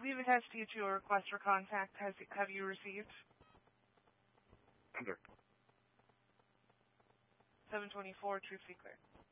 believe it has to you to a request for contact. Have you received? Enter. 724, Truth Seeker.